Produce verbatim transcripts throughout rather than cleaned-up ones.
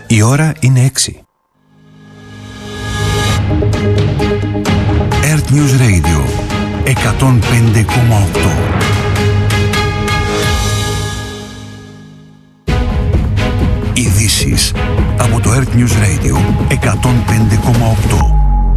Η ώρα είναι έξι. Earth News Radio εκατόν πέντε κόμμα οκτώ. Ειδήσεις από το Earth News Radio εκατόν πέντε κόμμα οκτώ.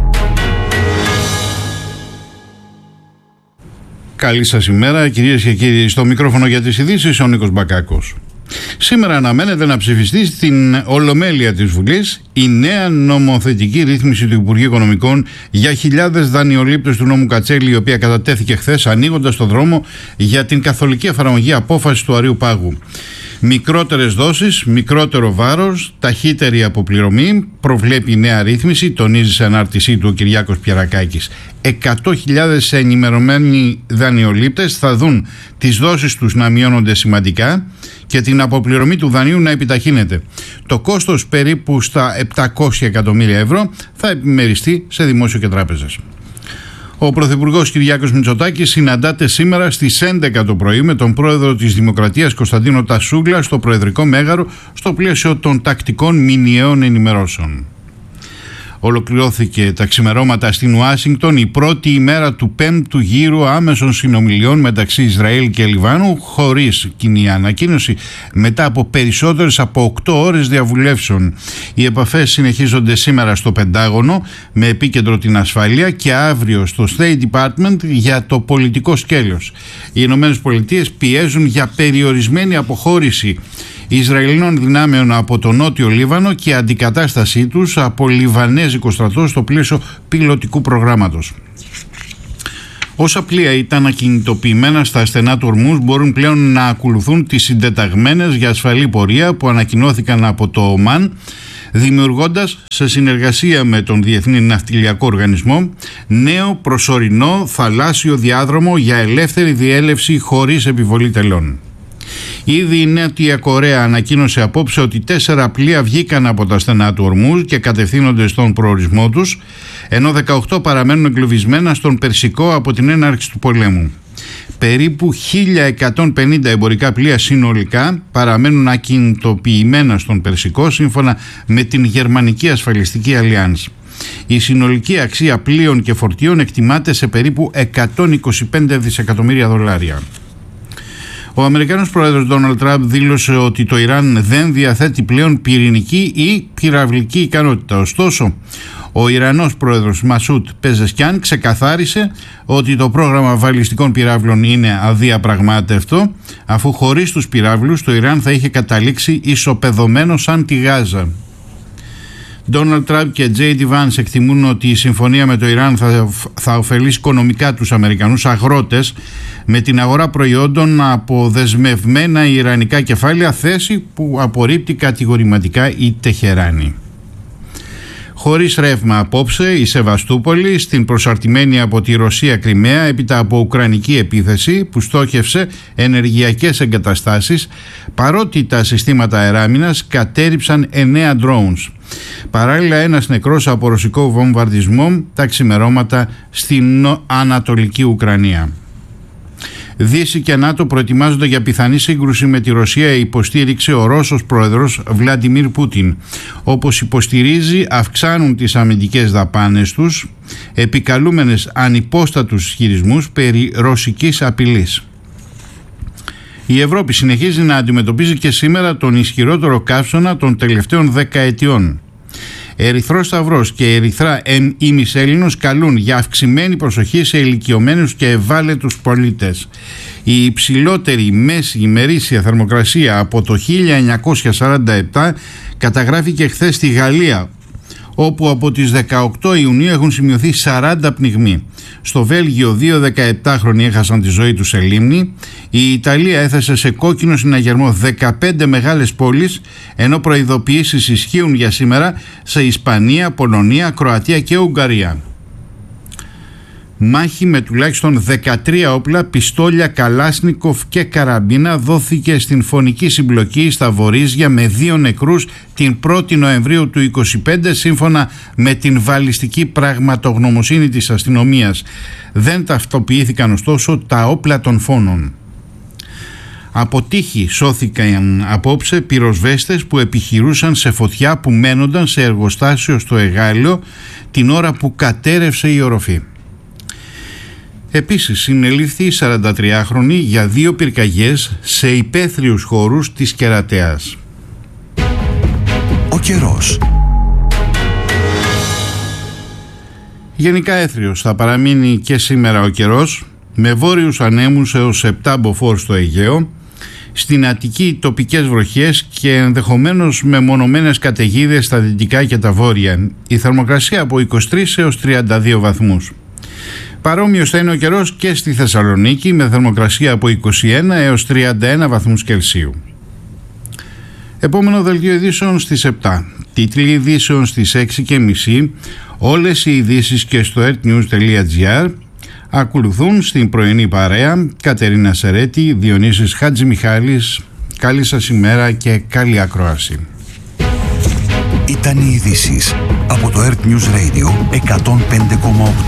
Καλή σας ημέρα, κυρίες και κύριοι. Στο μικρόφωνο για τις ειδήσεις ο Νίκος Μπακάκος. Σήμερα αναμένεται να ψηφιστεί στην Ολομέλεια της Βουλής η νέα νομοθετική ρύθμιση του Υπουργείου Οικονομικών για χιλιάδες δανειολήπτες του νόμου Κατσέλη, η οποία κατατέθηκε χθες, ανοίγοντας το δρόμο για την καθολική εφαρμογή απόφασης του Αρείου Πάγου. Μικρότερες δόσεις, μικρότερο βάρος, ταχύτερη αποπληρωμή προβλέπει η νέα ρύθμιση, τονίζει σε ανάρτησή του ο Κυριάκος Πιερακάκης. εκατό χιλιάδες ενημερωμένοι δανειολήπτες θα δουν τις δόσεις τους να μειώνονται σημαντικά και την αποπληρωμή του δανείου να επιταχύνεται. Το κόστος, περίπου στα επτακόσια εκατομμύρια ευρώ, θα επιμεριστεί σε δημόσιο και τράπεζες. Ο Πρωθυπουργός Κυριάκος Μητσοτάκης συναντάται σήμερα στις έντεκα το πρωί με τον πρόεδρο της Δημοκρατίας Κωνσταντίνο Τασούλα στο Προεδρικό Μέγαρο, στο πλαίσιο των τακτικών μηνιαίων ενημερώσεων. Ολοκληρώθηκε τα ξημερώματα στην Ουάσιγκτον η πρώτη ημέρα του πέμπτου γύρου άμεσων συνομιλιών μεταξύ Ισραήλ και Λιβάνου, χωρίς κοινή ανακοίνωση, μετά από περισσότερες από οκτώ ώρες διαβουλεύσεων. Οι επαφές συνεχίζονται σήμερα στο Πεντάγωνο με επίκεντρο την ασφάλεια και αύριο στο State Department για το πολιτικό σκέλος. Οι Ηνωμένες Πολιτείες πιέζουν για περιορισμένη αποχώρηση Ισραηλινών δυνάμεων από το νότιο Λίβανο και αντικατάστασή τους από Λιβανέζικο στρατό στο πλαίσιο πιλωτικού προγράμματος. Όσα πλοία ήταν ακινητοποιημένα στα στενά του Ορμούζ μπορούν πλέον να ακολουθούν τις συντεταγμένες για ασφαλή πορεία που ανακοινώθηκαν από το Ομάν, δημιουργώντας σε συνεργασία με τον Διεθνή Ναυτιλιακό Οργανισμό νέο προσωρινό θαλάσσιο διάδρομο για ελεύθερη διέλευση χωρίς επιβολή τελών. Ήδη η Νότια Κορέα ανακοίνωσε απόψε ότι τέσσερα πλοία βγήκαν από τα στενά του Ορμούζ και κατευθύνονται στον προορισμό τους, ενώ δεκαοκτώ παραμένουν εγκλωβισμένα στον Περσικό από την έναρξη του πολέμου. Περίπου χίλια εκατόν πενήντα εμπορικά πλοία συνολικά παραμένουν ακινητοποιημένα στον Περσικό, σύμφωνα με την Γερμανική Ασφαλιστική Αλιάνς. Η συνολική αξία πλοίων και φορτίων εκτιμάται σε περίπου εκατόν είκοσι πέντε δισεκατομμύρια δολάρια. Ο Αμερικάνος πρόεδρος Ντόναλντ Τραμπ δήλωσε ότι το Ιράν δεν διαθέτει πλέον πυρηνική ή πυραυλική ικανότητα. Ωστόσο, ο Ιρανός πρόεδρος Μασούτ Πεζεσκιάν ξεκαθάρισε ότι το πρόγραμμα βαλιστικών πυράβλων είναι αδιαπραγμάτευτο, αφού χωρίς τους πυράβλους το Ιράν θα είχε καταλήξει ισοπεδωμένο σαν τη Γάζα. Ντόναλντ Τραμπ και Τζέι Ντι Βάνς εκτιμούν ότι η συμφωνία με το Ιράν θα, θα ωφελήσει οικονομικά τους Αμερικανούς αγρότες με την αγορά προϊόντων από δεσμευμένα ιρανικά κεφάλαια, θέση που απορρίπτει κατηγορηματικά η Τεχεράνη. Χωρίς ρεύμα απόψε η Σεβαστούπολη, στην προσαρτημένη από τη Ρωσία Κριμαία έπειτα από ουκρανική επίθεση που στόχευσε ενεργειακές εγκαταστάσεις, παρότι τα συστήματα αεράμινας κατέριψαν εννέα drones. Παράλληλα, ένας νεκρός από ρωσικό βομβαρδισμό τα ξημερώματα στην Ανατολική Ουκρανία. Δύση και ΝΑΤΟ προετοιμάζονται για πιθανή σύγκρουση με τη Ρωσία, υποστήριξε ο Ρώσος πρόεδρος Βλαντιμίρ Πούτιν. Όπως υποστηρίζει, αυξάνουν τις αμυντικές δαπάνες τους, επικαλούμενες ανυπόστατους ισχυρισμούς περί ρωσικής απειλής. Η Ευρώπη συνεχίζει να αντιμετωπίζει και σήμερα τον ισχυρότερο καύσωνα των τελευταίων δεκαετιών. Ερυθρός Σταυρός και Ερυθρά ημισέλληνος καλούν για αυξημένη προσοχή σε ηλικιωμένους και ευάλωτους πολίτες. Η υψηλότερη μέση ημερήσια θερμοκρασία από το χίλια εννιακόσια σαράντα επτά καταγράφηκε χθες στη Γαλλία, όπου από τις δεκαοκτώ Ιουνίου έχουν σημειωθεί σαράντα πνιγμοί. Στο Βέλγιο δύο δεκαεπτάχρονοι έχασαν τη ζωή τους σε λίμνη. Η Ιταλία έθεσε σε κόκκινο συναγερμό δεκαπέντε μεγάλες πόλεις, ενώ προειδοποιήσεις ισχύουν για σήμερα σε Ισπανία, Πολωνία, Κροατία και Ουγγαρία. Μάχη με τουλάχιστον δεκατρία όπλα, πιστόλια, καλάσνικοφ και καραμπίνα δόθηκε στην φωνική συμπλοκή στα Βορίζια με δύο νεκρούς την πρώτη Νοεμβρίου του είκοσι πέντε, σύμφωνα με την βαλιστική πραγματογνωμοσύνη της αστυνομίας. Δεν ταυτοποιήθηκαν ωστόσο τα όπλα των φόνων. Από τύχη σώθηκαν απόψε πυροσβέστες που επιχειρούσαν σε φωτιά που μένονταν σε εργοστάσιο στο Εγάλεο την ώρα που κατέρευσε η οροφή. Επίσης συνελήφθη η σαραντατριάχρονη για δύο πυρκαγιές σε υπαίθριους χώρους της Κερατέας. Ο καιρός. Γενικά έθριος θα παραμείνει και σήμερα ο καιρός, με βόρειους ανέμους έως επτά μποφόρ στο Αιγαίο, στην Αττική τοπικές βροχές και ενδεχομένως μεμονωμένες καταιγίδες στα δυτικά και τα βόρεια. Η θερμοκρασία από είκοσι τρεις έως τριάντα δύο βαθμούς. Παρόμοιος θα είναι ο καιρός και στη Θεσσαλονίκη, με θερμοκρασία από είκοσι ένα έως τριάντα ένα βαθμούς Κελσίου. Επόμενο δελτίο ειδήσεων στις επτά. Τίτλοι ειδήσεων στις έξι και μισή. Όλες οι ειδήσεις και στο ertnews τελεία gr. Ακολουθούν στην πρωινή παρέα Κατερίνα Σερέτη, Διονύσης Χατζημιχάλης. Καλή σας ημέρα και καλή ακρόαση. Ήταν οι ειδήσεις από το Earth News Radio εκατόν πέντε κόμμα οκτώ.